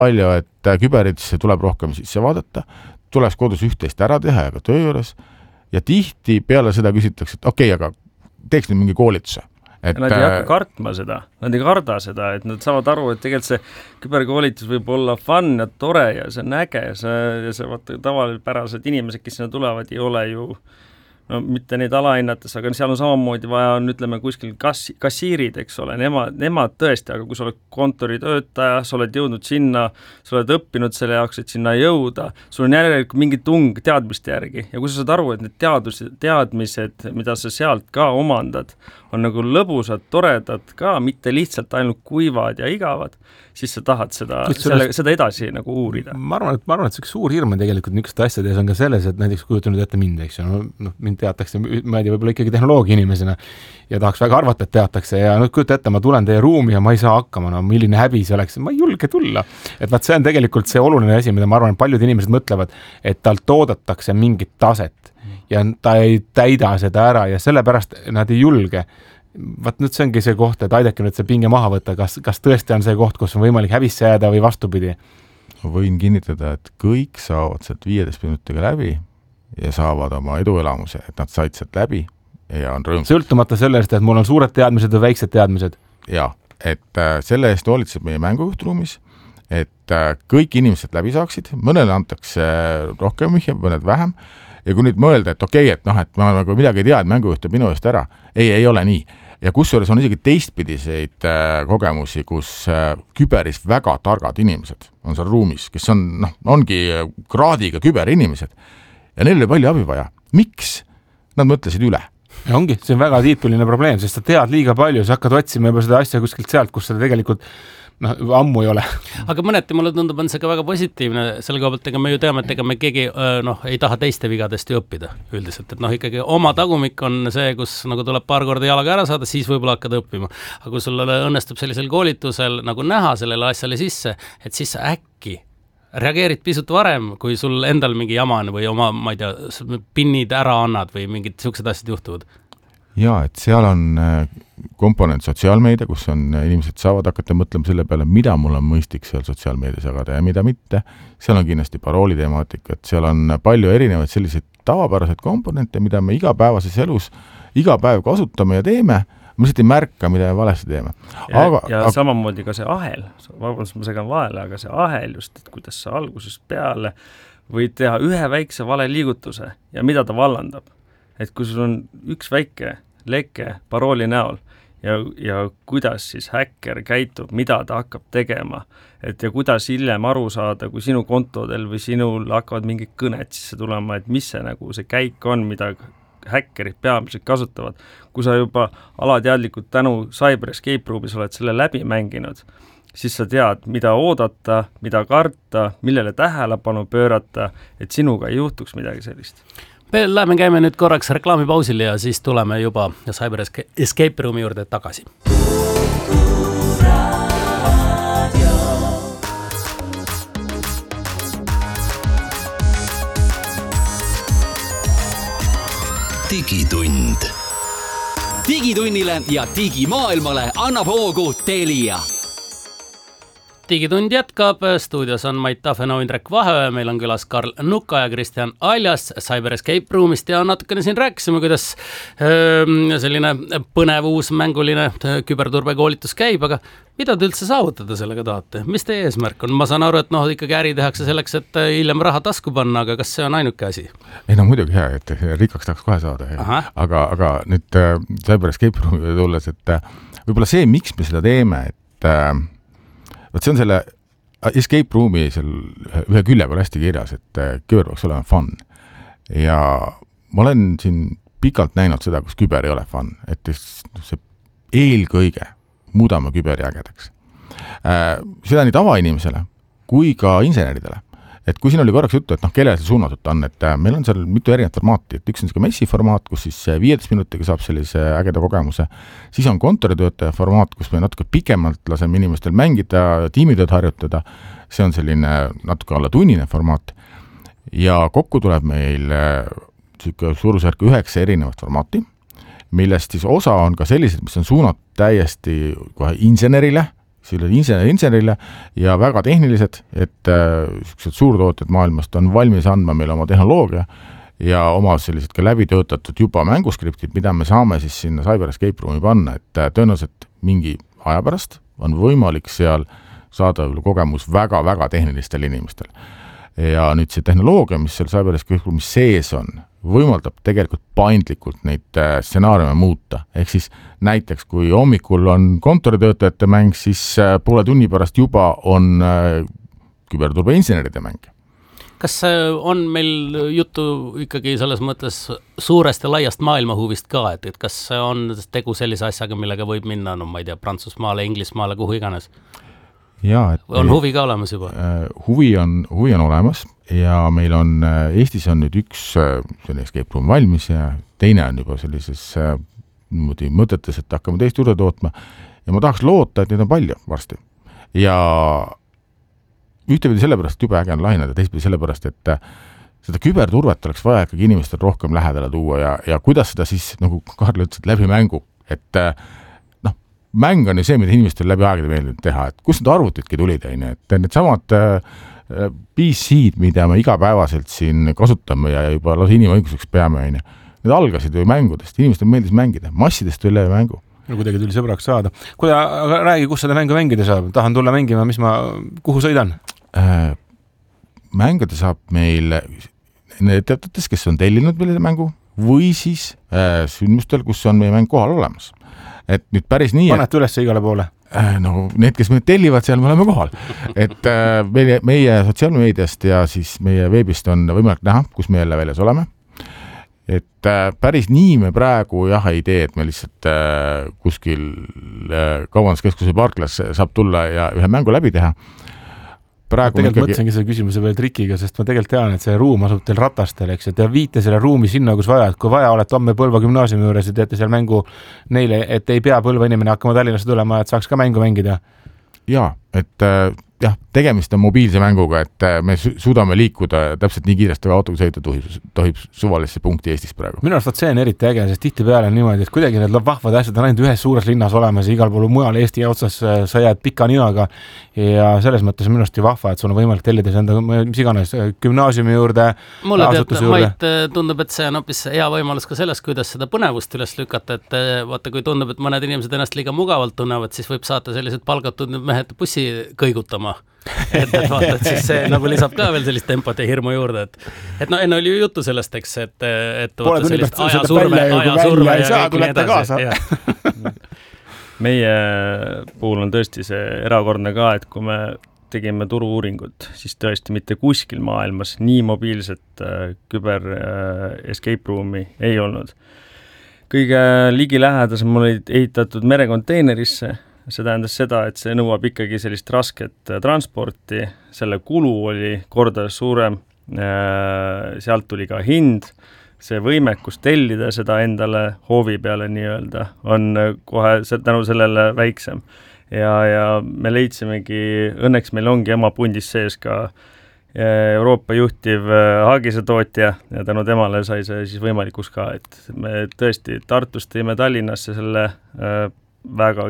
palju, et küberitesse tuleb rohkem sisse vaadata, tuleks kodus üht-teist ära teha ja ka töö juures ja tihti peale seda küsitakse, et okei, aga teeks nüüd mingi koolituse. Et, nad ei hakka kartma seda, nad ei karda seda, et nad saavad aru, et tegelikult see küberkoolitus võib olla fun ja tore ja see on äge ja see vaata, tavalipärased inimesed, kes sinna tulevad, ei ole ju no mitte neid alahinnates, aga seal on samamoodi vaja, ütleme, kuskil kassiirid, eks ole, nemad tõesti, aga kui sa oled kontoritöötaja, sa oled jõudnud sinna, sa oled õppinud selle jaoks, et sinna jõuda, sul on järelikult mingi tung teadmiste järgi ja kui sa saad aru, et need teadmised, mida sa sealt ka omandad, on nagu lõbusad, toredad ka, mitte lihtsalt ainult kuivad ja igavad, siis sa tahad seda edasi nagu uurida. Ma arvan, et see suur hirm on tegelikult niisuguste asjades on ka selles, et näiteks kujutanud ette mind, eks ju, mind teatakse, ma ei tea, võib-olla ikkagi tehnoloogia inimesena ja tahaks väga arvata, et teatakse ja kujuta ette, ma tulen teie ruumi ja ma ei saa hakkama, milline häbi see oleks, ma ei julge tulla. Et vaat see on tegelikult see oluline asi, mida ma arvan, paljud inimesed mõtlevad, et talt oodatakse mingit taset ja ta ei täida seda ära ja sellepärast nad ei julge. Vaat nüüd see ongi see koht, et aidake nüüd see pinge maha võtta, kas tõesti on see koht, kus on võimalik häbisse jääda või vastupidi? Võin kinnitada, et kõik saavad sealt 15 minutiga läbi ja saavad oma eduelamuse, et nad said sealt läbi ja on rõõmsad. Sõltumata sellest, et mul on suured teadmised või väiksed teadmised? Jaa, et selle eest hoolitseb meie mängujuhtruumis, et kõik inimesed läbi saaksid, mõnele antakse rohkem vihje, mõned vähem ja kui nüüd mõelda, et okei, et ma nagu midagi ei tea, et mängujuht teeb minu eest ära, ei ole nii. Ja kusjuures on isegi teistpidiseid kogemusi, kus küberis väga targad inimesed on seal ruumis, kes ongi kraadiga küberinimesed ja neil oli palju abi vaja. Miks? Nad mõtlesid üle. Ja ongi, see on väga tiipuline probleem, sest sa tead liiga palju, sa hakkad otsima juba seda asja kuskilt sealt, kus seda tegelikult ammu ei ole. Aga mõneti mulle tundub, on see ka väga positiivne selle koha pealt, ega me ju teame, et ega me keegi ei taha teiste vigadest ju õppida üldiselt, et ikkagi oma tagumik on see, kus nagu tuleb paar korda jalaga ära saada, siis võib-olla hakkad õppima. Aga kui sul õnnestub sellisel koolitusel nagu näha sellele asjale sisse, et siis sa äkki reageerid pisut varem, kui sul endal mingi jaman või oma, ma ei tea, pinnid ära annad või mingid siuksed asjad juhtuvad. Jaa, et seal on komponent sotsiaalmeedia, kus on inimesed saavad hakata mõtlema selle peale, mida mul on mõistlik seal sotsiaalmeedias jagada ja mida mitte. Seal on kindlasti parooli temaatika, et seal on palju erinevaid selliseid tavapäraseid komponente, mida me igapäevases elus iga päev kasutame ja teeme, me lihtsalt ei märka, mida me valesti teeme. Ja samamoodi ka see ahel, vabandust, ma segan vahele, aga see ahel just, et kuidas sa algusest peale võid teha ühe väikse vale liigutuse ja mida ta vallandab. Et kui sul on üks väike leke parooli näol ja kuidas siis häkker käitub, mida ta hakkab tegema, et ja kuidas hiljem aru saada, kui sinu kontodel või sinul hakkavad mingid kõned sisse tulema, et mis see nagu see käik on, mida häkkerid peamiselt kasutavad. Kui sa juba alateadlikult tänu Cyber Escape Roomis oled selle läbi mänginud, siis sa tead, mida oodata, mida karta, millele tähelepanu pöörata, et sinuga ei juhtuks midagi sellist. Läheme käime nüüd korraks reklaamipausil ja siis tuleme juba Cyber Escape Roomi juurde tagasi. Digitund. Digitunnile ja digimaailmale annab hoogu Telia. Digitund jätkab, stuudios on Mait Tafeno, Indrek Vaheöö, meil on külas Karl Nuka ja Kristjan Aljas Cyber Escape Roomist ja natukene siin rääkisime, kuidas selline põnev uus mänguline küberturbekoolitus käib, aga mida te üldse saavutada sellega tahate? Mis teie eesmärk on? Ma saan aru, et ikkagi äri tehakse selleks, et hiljem raha tasku panna, aga kas see on ainuke asi? Ei muidugi hea, et rikkaks tahaks kohe saada. Aga nüüd Cyber Escape Roomi tulles, et võib-olla see, miks me seda teeme, et see on selle Escape Roomi ühe küljega hästi kirjas, et küber peaks olema fun. Ja ma olen siin pikalt näinud seda, kus küber ei ole fun, et see eelkõige muudame küberi ägedaks. Seda nii tavainimesele kui ka inseneridele. Et kui siin oli korraks juttu, et kellele see suunatud on, et meil on seal mitu erinevat formaati, et üks on see messi formaat, kus siis 15 minutiga saab sellise ägeda kogemuse, siis on kontoritöötaja formaat, kus me natuke pikemalt laseme inimestel mängida, tiimitööd harjutada, see on selline natuke alla tunnine formaat ja kokku tuleb meil suurusjärk 9 erinevat formaati, millest siis osa on ka sellised, mis on suunatud täiesti kohe insenerile, insenerile ja väga tehnilised, et sellised suurtootjad maailmast on valmis andma meile oma tehnoloogia ja oma sellised ka läbi töötatud juba mänguskriptid, mida me saame siis sinna Cyber Escape Roomi panna, et tõenäoliselt mingi aja pärast on võimalik seal saada kogemus väga-väga tehnilistel inimestel. Ja nüüd see tehnoloogia, mis seal Cyber Escape Roomis sees on, võimaldab tegelikult paindlikult neid stsenaariume muuta. Ehk siis näiteks, kui hommikul on kontoritöötajate mäng, siis poole tunni pärast juba on küberturbeinseneride mäng. Kas on meil juttu ikkagi selles mõttes suurest ja laiast maailmahuvist ka, et kas on tegu sellise asjaga, millega võib minna, no ma ei tea, Prantsusmaale, Inglismaale, kuhu iganes? Ja, on huvi ka olemas juba? Huvi on olemas ja meil on, Eestis on nüüd üks selline escape room valmis ja teine on juba sellises mõtetes, et hakkame teist juurde tootma ja ma tahaks loota, et neid on palju varsti. Ja ühtepidi sellepärast, et jube äge on lahinada, teistpidi sellepärast, et seda küberturvet oleks vaja ikkagi inimestel rohkem lähedale tuua ja kuidas seda siis, nagu Karl ütles, läbi mängu, et mäng on ju see, mida inimestel läbi aegade meeldinud teha, et kus need arvutidki tulid, et need samad PC-d, mida me igapäevaselt siin kasutame ja juba lausa inimõiguseks peame, need algasid ju mängudest, inimestel meeldis mängida, massidest tuli läbi mängu. No kuidagi tuli sõbraks saada. Aga räägi, kus seda mängu mängida saab? Tahan tulla mängima, kuhu sõidan? Mängida saab meil ettevõtetes, kes on tellinud meile mängu või siis sündmustel, kus on meie mäng kohal olemas. Et nüüd päris nii... Panete üles igale poole? No need, kes meid tellivad, seal me oleme kohal. Et meie sotsiaalmeediast ja siis meie veebist on võimalik näha, kus me jälle väljas oleme. Et päris nii me praegu ei tee, et me lihtsalt kuskil kaubanduskeskuse parklas saab tulla ja ühe mängu läbi teha. Tegelikult mõtlesingi selle küsimuse veel trikiga, sest ma tegelikult tean, et see ruum asub teil ratastel, eks, et viite selle ruumi sinna, kus vaja, et kui vaja olete homme Põlva gümnaasiumi juures ja teete seal mängu neile, et ei pea Põlva inimene hakkama Tallinnasse tulema, et saaks ka mängu mängida. Jaa, et tegemist on mobiilse mänguga, et me suudame liikuda täpselt nii kiiresti, kui autoga sõita tohib suvalisse punkti Eestis praegu. Minu arust see on eriti äge, sest tihtipeale on niimoodi, et kuidagi need vahvad asjad on ainult ühes suures linnas olemas ja igal pool mujal Eesti otsas sa jääd pika ninaga ja selles mõttes on minu arust ju vahva, et sul on võimalik tellida enda mis iganes gümnaasiumi juurde, asutuse juurde. Mulle tundub, et see on hoopis hea võimalus ka selles, kuidas seda põnevust üles lükata, et vaata, kui tundub, et mõned inimesed ennast liiga mugavalt tunnevad, siis võib saata sellised palgatud mehed bussi kõigutama. et vaata, et siis see nagu lisab ka veel sellist tempot ja hirmu juurde, et no enne oli ju juttu sellest, eks, et vaata sellist ajasurve ja saa, tulete kaasa. Meie puhul on tõesti see erakordne ka, et kui me tegime turu-uuringut, siis tõesti mitte kuskil maailmas nii mobiilset küber escape roomi ei olnud. Kõige ligilähedasem olid ehitatud merekonteinerisse. See tähendas seda, et see nõuab ikkagi sellist rasket transporti, selle kulu oli kordades suurem, sealt tuli ka hind, see võimekus tellida seda endale hoovi peale nii-öelda on kohe tänu sellele väiksem. Ja me leidsimegi, õnneks meil ongi emapundis sees ka Euroopa juhtiv haagise tootja ja tänu temale sai see siis võimalikuks ka, et me tõesti Tartust tõime Tallinnasse selle väga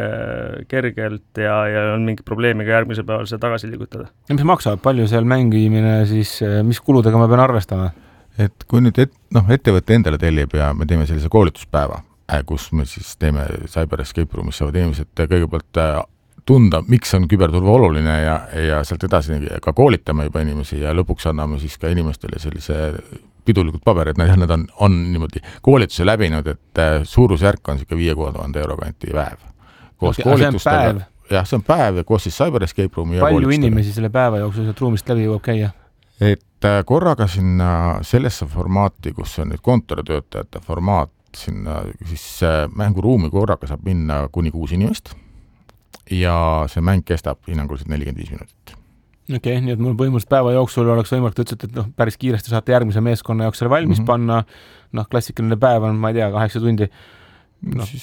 kergelt ja on mingi probleemiga järgmise päeval see tagasi liigutada. Ja mis maksab? Palju seal mängimine, siis mis kuludega ma pean arvestama? Et kui nüüd ettevõtte endale tellib ja me teeme sellise koolituspäeva, kus me siis teeme Cyber Escape Roomis saavad inimesed kõigepealt tunda, miks on küberturva oluline ja sealt edasi ka koolitame juba inimesi ja lõpuks anname siis ka inimestele sellise pidulikud paberid, nad on niimoodi koolituse läbinud, et suurusjärk on 5,000 euro kanti päev. Koos koolitustega. Jah, see on päev ja koos siis Cyber Escape Roomi. Palju inimesi selle päeva jooksul sealt ruumist läbi jõuab käia? Et korraga sinna sellesse formaati, kus on nüüd kontoritöötajate formaat, sinna siis mänguruumi korraga saab minna kuni 6 inimest ja see mäng kestab hinnanguliselt 45 minutit. Okei, nii et mul põhimõtteliselt päeva jooksul oleks võimalik, te ütlesite, et päris kiiresti saate järgmise meeskonna jaoks selle valmis panna, klassikaline päev on, ma ei tea, 8 tundi. Siis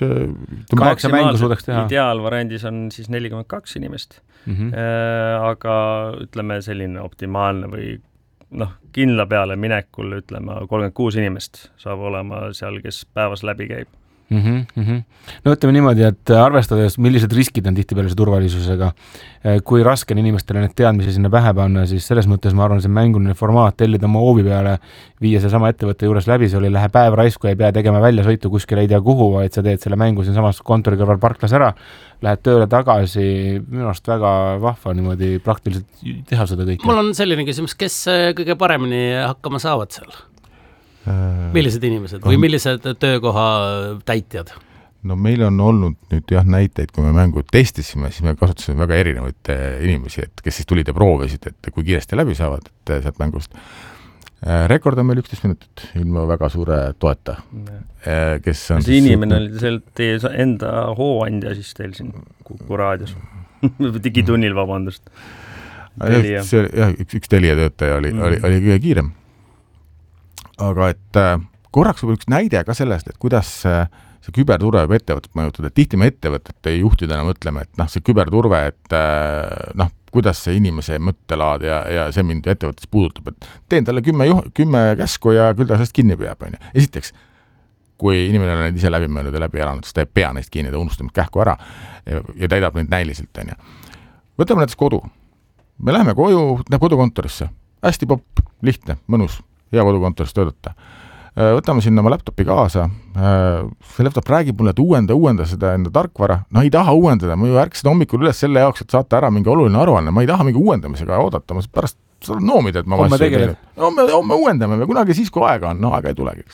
8 mängu suudaks teha. Ideaalvariandis on siis 42 inimest, aga ütleme selline optimaalne või kindla peale minekul, ütleme 36 inimest saab olema seal, kes päevas läbi käib. No ütleme niimoodi, et arvestades, millised riskid on tihtipeale see turvalisusega, kui raske on inimestele need teadmisi sinna pähe panna, siis selles mõttes ma arvan, see mänguline formaat tellida oma hoovi peale, viia see sama ettevõtte juures läbi, see oli läheb päev raisku, ei pea tegema väljasõitu kuskil ei tea kuhu, vaid sa teed selle mängu siin samas kontori kõrval parklas ära, lähed tööle tagasi, minu arust väga vahva niimoodi praktiliselt teha seda kõike. Mul on selline küsimus, kes kõige paremini hakkama saavad seal? Millised inimesed või millised töökoha täitjad? No meil on olnud nüüd näiteid, kui me mängu testisime, siis me kasutasime väga erinevaid inimesi, et kes siis tulid ja proovisid, et kui kiiresti läbi saavad sealt mängust. Rekord on meil 11 minutit, ilma väga suure toeta. Kes on see inimene oli sealt teie enda hooandja siis teil siin Kuku raadios. Digitunnil, vabandust. Üks Telia töötaja oli kõige kiirem. Aga et korraks võib üks näide ka sellest, et kuidas see küberturve võib ettevõtet mõjutada. Tihti me ettevõtete juhtidena mõtleme, et see küberturve, et kuidas see inimese mõttelaad ja see mind ettevõttes puudutab, et teen talle 10 käsku ja küll ta sellest kinni peab. Esiteks, kui inimene on ise läbi mõelnud ja läbi elanud, siis ta ei pea neist kinni, ta unustab kähku ära ja täidab neid näiliselt. Võtame näiteks kodu. Me läheme kodukontorisse. Hästi popp, lihtne, mõnus. Hea kodukontoris töötada. Võtame sinna oma laptopi kaasa. See laptop räägib mulle, et uuenda seda enda tarkvara. No ei taha uuendada. Ma ju ärksin hommikul üles selle jaoks, et saata ära mingi oluline aruanne. Ma ei taha mingi uuendamisega oodata. Ma pärast saad noomida, et ma homme uuendame või kunagi siis, kui aega on. No aega ei tulegi.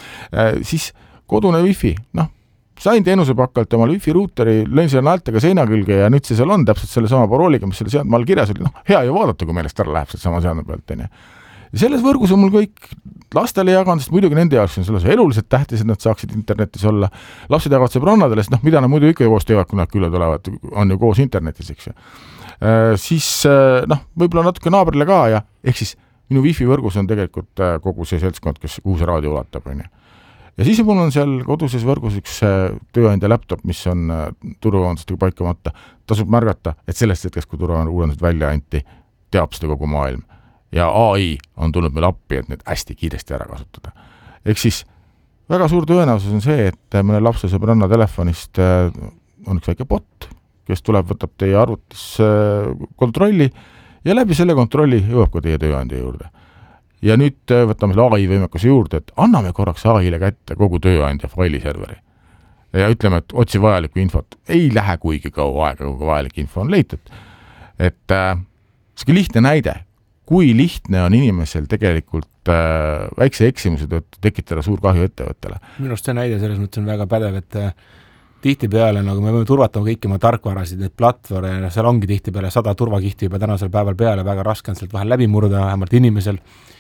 Siis kodune wifi. Sain teenusepakkalt omal wifi ruuteri, lõin selle naeltega seina külge ja nüüd see seal on täpselt selle sama parooliga, mis selle seadme all kirjas oli. Hea ju vaadata, kui meelest ära läheb selle sama seadme pealt. Ja selles võrgus on mul kõik lastele jaganud, sest muidugi nende jaoks on selles eluliselt tähtis, et nad saaksid internetis olla. Lapsed jagavad sõbrannadele, sest mida nad muidu ikka koos teevad, kui nad külla tulevad, on ju koos internetis, eks ju. Siis võib-olla natuke naabrile ka ja ehk siis minu wifi võrgus on tegelikult kogu see seltskond, kes uus raadio ulatab. Ja siis mul on seal koduses võrgus üks tööandja laptop, mis on turvavandustega paikamata. Tasub märgata, et sellest hetkest, kui turvavandused välja anti, teab seda kogu maailm. Ja AI on tulnud meil appi, et need hästi kiiresti ära kasutada. Ehk siis väga suur tõenäosus on see, et mõne lapse sõbranna telefonist on üks väike bot, kes tuleb, võtab teie arvutis kontrolli ja läbi selle kontrolli jõuab ka teie tööandja juurde. Ja nüüd võtame selle AI võimekuse juurde, et anname korraks AI-le kätte kogu tööandja failiserveri. Ja ütleme, et otsi vajalikku infot. Ei lähe kuigi kaua aega, kui vajalik info on leitud. Et see lihtne näide, kui lihtne on inimesel tegelikult väikse eksimuse tekitada suur kahju ettevõttele. Minu arust see näide selles mõttes on väga pädev, et tihtipeale, nagu me võime turvatama kõiki oma tarkvarasid, need platvorme, seal ongi tihtipeale 100 turvakihti juba tänasel päeval peale, väga raske on sealt vahel läbi murda, vähemalt inimesel.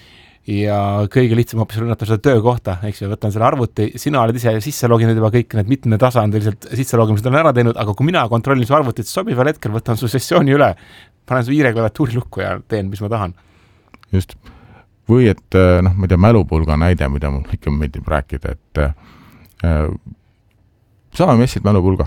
Ja kõige lihtsam hoopis rünnata seda töökohta, eks ju, võtan selle arvuti, sina oled ise sisse loginud juba kõik need mitme tasandiliselt sisse logimised on ära teinud, aga kui mina kontrollin su arvutit sobival hetkel, võtan su sessiooni üle, panen su viireklaviatuuri lukku ja teen, mis ma tahan. Just. Või et, ma ei tea, mälupulga näide, mida mul ikka meeldib rääkida, et saame messid mälupulga.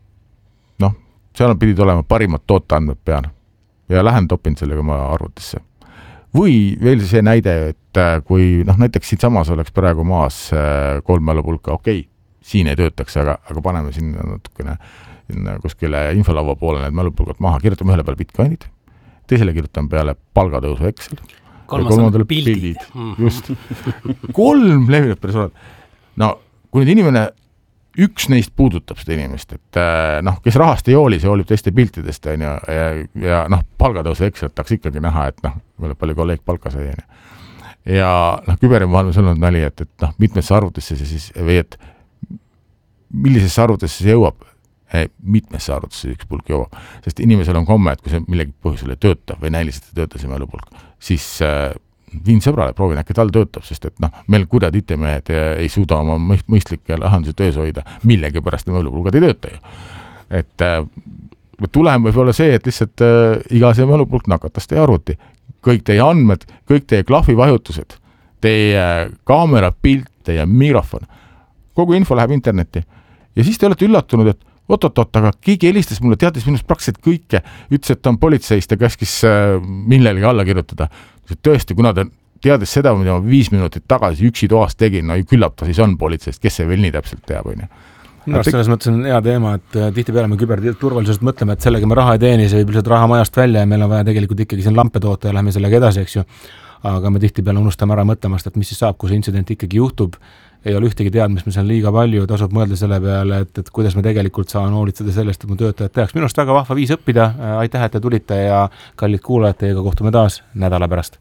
Seal pidid olema parimad tooteandmed peal ja lähen topin sellega oma arvutisse. Või veel see näide, et kui näiteks siit samas oleks praegu maas 3 mälupulka, siin ei töötaks, aga paneme sinna natukene kuskile infolaua poole need mälupulgad maha, kirjutame ühele peale bitcoinid, teisele kirjutame peale palgatõusu Excel, kolmandale pildid. Just. 3 levinud personaalid. Kui nüüd inimene üks neist puudutab seda inimest, et kes rahast ei hooli, see hoolib teiste piltidest ja palgatõusu Excel tahaks ikkagi näha, et palju kolleeg palka sai. Ja küberi maailmas on olnud nali, et mitmesse arvutisse see siis, või et millisesse arvutisse see jõuab, mitmesse arvutisse üks pulk jõuab, sest inimesel on komme, et kui see millegi põhjusel ei tööta või näiliselt ei tööta see mälupulk, siis viin sõbrale, proovin, äkki tal töötab, sest et meil kurjad IT-mehed ei suuda oma mõistlikke lahendusi töös hoida, millegi pärast mälupulgad ei tööta ju. Et tulem võib olla see, et lihtsalt iga see mälupulk nakatas teie arvuti. Kõik teie andmed, kõik teie klahvivajutused, teie kaamera, pilt, teie mikrofon, kogu info läheb internetti. Ja siis te olete üllatunud, et oot, aga keegi helistas mulle, teadis minust praktiliselt kõike, ütles, et ta on politseist ja käskis millelegi alla kirjutada. Tõesti, kuna ta teadis seda, mida ma 5 minutit tagasi üksi toast tegin, küllap ta siis on politseist, kes see veel nii täpselt teab. Minu arust selles mõttes on hea teema, et tihtipeale me küberturvalisusest mõtleme, et sellega me raha ei teeni, see viib lihtsalt raha majast välja ja meil on vaja tegelikult ikkagi siin lampe toota ja lähme sellega edasi, eks ju. Aga me tihtipeale unustame ära mõtlemast, et mis siis saab, kui see intsident ikkagi juhtub. Ei ole ühtegi teadmist, mis on liiga palju, tasub mõelda selle peale, et kuidas me tegelikult saan hoolitseda sellest, et mu töötajad tehaks. Minu arust väga vahva viis õppida. Aitäh, et te tulite ja kallid kuulajad, teiega kohtume taas nädala pärast.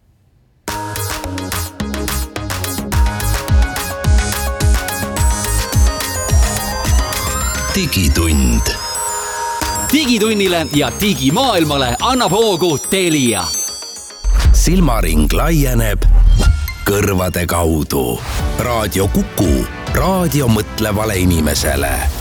Digitund. Digitunnile ja digimaailmale annab hoogu Telia. Silmaring laieneb kõrvade kaudu. Raadio Kuku, raadio mõtlevale inimesele.